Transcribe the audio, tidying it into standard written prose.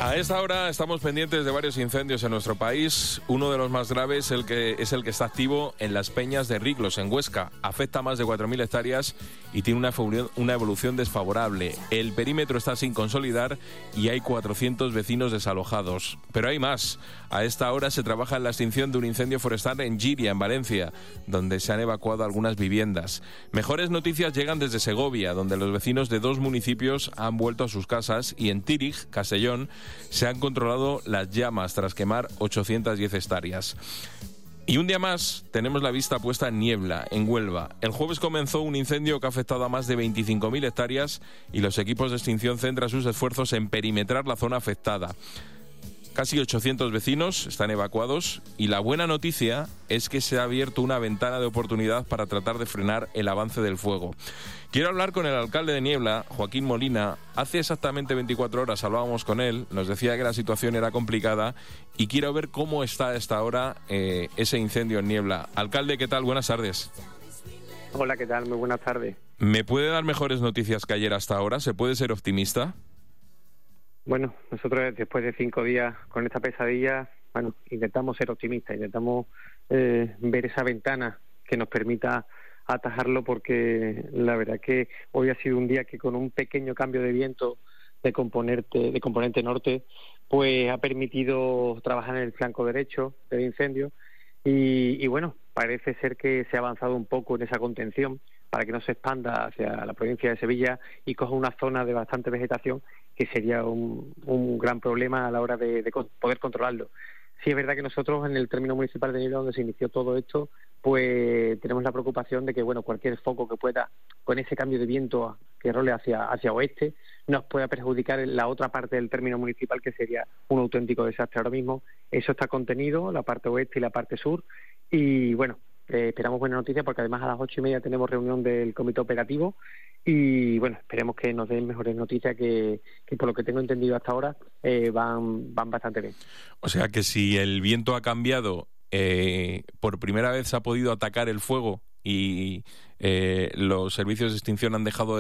A esta hora estamos pendientes de varios incendios en nuestro país. Uno de los más graves es el que está activo en las Peñas de Riclos, en Huesca. Afecta a más de 4.000 hectáreas y tiene una evolución desfavorable. El perímetro está sin consolidar y hay 400 vecinos desalojados. Pero hay más. A esta hora se trabaja en la extinción de un incendio forestal en Giria, en Valencia, donde se han evacuado algunas viviendas. Mejores noticias llegan desde Segovia, donde los vecinos de 2 municipios han vuelto a sus casas, y en Tírig, Castellón, se han controlado las llamas tras quemar 810 hectáreas. Y un día más tenemos la vista puesta en Niebla, en Huelva. El jueves comenzó un incendio que ha afectado a más de 25.000 hectáreas y los equipos de extinción centran sus esfuerzos en perimetrar la zona afectada. Casi 800 vecinos están evacuados y la buena noticia es que se ha abierto una ventana de oportunidad para tratar de frenar el avance del fuego. Quiero hablar con el alcalde de Niebla, Joaquín Molina. Hace exactamente 24 horas hablábamos con él, nos decía que la situación era complicada y quiero ver cómo está a esta hora ese incendio en Niebla. Alcalde, ¿qué tal? Buenas tardes. Hola, ¿qué tal? Muy buenas tardes. ¿Me puede dar mejores noticias que ayer hasta ahora? ¿Se puede ser optimista? Bueno, nosotros después de 5 días con esta pesadilla, intentamos ser optimistas, intentamos ver esa ventana que nos permita atajarlo, porque la verdad que hoy ha sido un día que con un pequeño cambio de viento de componente norte, pues ha permitido trabajar en el flanco derecho del incendio y bueno, parece ser que se ha avanzado un poco en esa contención para que no se expanda hacia la provincia de Sevilla y coja una zona de bastante vegetación, que sería un gran problema a la hora de poder controlarlo. Sí es verdad que nosotros en el término municipal de Niebla, donde se inició todo esto, pues tenemos la preocupación de que cualquier foco que pueda, con ese cambio de viento que role hacia oeste, nos pueda perjudicar en la otra parte del término municipal, que sería un auténtico desastre. Ahora mismo eso está contenido, la parte oeste y la parte sur, y bueno, esperamos buenas noticias, porque además a las 8:30 tenemos reunión del comité operativo y bueno, esperemos que nos den mejores noticias, que por lo que tengo entendido hasta ahora van bastante bien. O sea que si el viento ha cambiado, por primera vez se ha podido atacar el fuego y los servicios de extinción han dejado